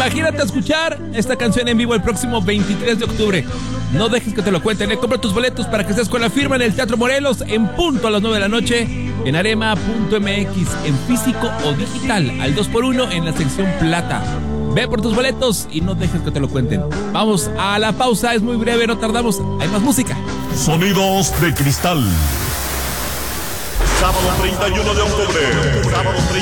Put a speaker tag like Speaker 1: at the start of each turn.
Speaker 1: Imagínate escuchar esta canción en vivo el próximo 23 de octubre. No dejes que te lo cuenten, Compra tus boletos para que estés con la firma en el Teatro Morelos en punto a las 9 de la noche en arema.mx, en físico o digital, al 2x1 en la sección plata. Ve por tus boletos y no dejes que te lo cuenten. Vamos a la pausa, es muy breve, no tardamos. Hay más música.
Speaker 2: Sonidos de cristal. Sábado 31 de octubre.